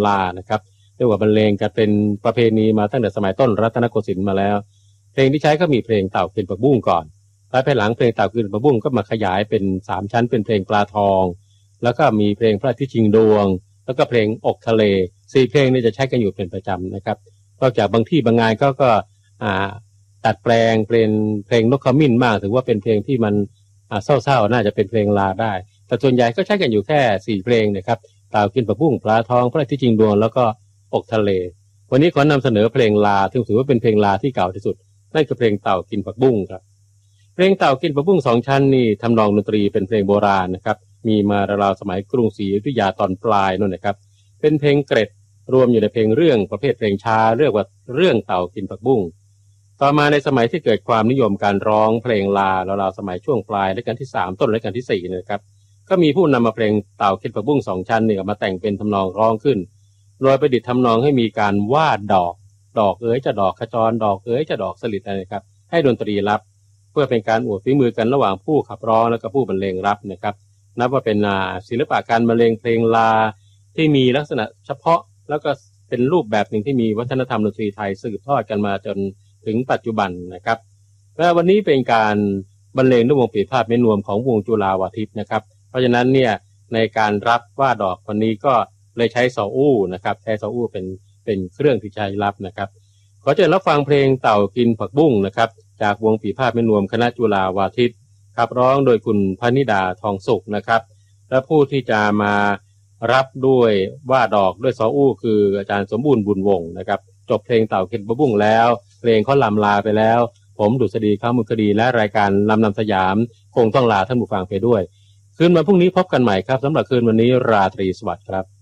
ำลานะครับเรียกว่าบรรเลงกันเป็นประเพณีมาตั้งแต่สมัยต้นรัตนโกสินทร์มาแล้วเพลงที่ใช้ก็มีเพลงเต่ากินผักบุ้งก่อนแล้วภายหลังเพลงเต่ากินผักบุ้งก็มาขยายเป็น3ชั้นเป็นเพลงปลาทองแล้วก็มีเพลงพระอาทิตย์ชิงดวงแล้วก็เพลงอกทะเล4เพลงนี้จะใช้กันอยู่เป็นประจำนะครับนอกจากบางที่บางงานก็ตัดแปลงเป็นเพลงนกขมิ้นมากถือว่าเป็นเพลงที่มันเศร้าๆน่าจะเป็นเพลงลาได้แต่ส่วนใหญ่ก็ใช้กันอยู่แค่4เพลงนะครับเต่ากินผักบุ้งปลาทองพระอาทิตย์ชิงดวงแล้วก็อกทะเลวันนี้ขอนำเสนอเพลงลาซึ่งถือว่าเป็นเพลงลาที่เก่าที่สุดนั่นคือเพลงเต่ากินผักบุ้งครับเพลงเต่ากินผักบุ้ง2ชั้นนี่ทำนองดนตรีเป็นเพลงโบราณนะครับมีมาราวๆสมัยกรุงศรีอยุธยาตอนปลายนั่นนะครับเป็นเพลงเกร็ดรวมอยู่ในเพลงเรื่องประเภทเพลงช้าเรียกว่าเรื่องเต่ากินผักบุ้งต่อมาในสมัยที่เกิดความนิยมการร้องเพลงลาราวๆสมัยช่วงปลายรัชกาลที่3ต้นรัชกาลที่4นะครับก็มีผู้นำมาเพลงเต่ากินผักบุ้ง2ชั้นนี่มาแต่งเป็นทำนองร้องขึ้นโดยประดิษฐ์ทำนองให้มีการวาดดอกเอ๋ยจะดอกขจรดอกเอ๋ยจะดอกสลิดนะครับให้ดนตรีรับเพื่อเป็นการอวดฝีมือกันระหว่างผู้ขับร้องและก็ผู้บรรเลงรับนะครับนับว่าเป็นศิลปะการบรรเลงเพลงลาที่มีลักษณะเฉพาะแล้วก็เป็นรูปแบบหนึ่งที่มีวัฒนธรรมดนตรีไทยสืบทอดกันมาจนถึงปัจจุบันนะครับและวันนี้เป็นการบรรเลงด้วยวงปีพาทย์แม่นวมของวงจุฬาวาทิตนะครับเพราะฉะนั้นเนี่ยในการรับว่าดอกวันนี้ก็เลยใช้ซออู้นะครับใช้ซออู้เป็นเครื่องที่ใช้รับนะครับขอเชิญรับฟังเพลงเต่ากินผักบุ้งนะครับจากวงปีพาทย์แม่นวมคณะจุฬาวาทิตขับร้องโดยคุณพนิดาทองสุขนะครับและผู้ที่จะมารับด้วยว่าดอกด้วยซออู้คืออาจารย์สมบูรณ์บุญวงศ์นะครับจบเพลงเต่ากินผักบุ้งแล้วเพลงเขาลำลาไปแล้วผมดุษฎีข้ามมุขดีและรายการลำนำสยามคงต้องลาท่านผู้ฟังไปด้วยคืนวันพรุ่งนี้พบกันใหม่ครับสำหรับคืนวันนี้ราตรีสวัสดิ์ครับ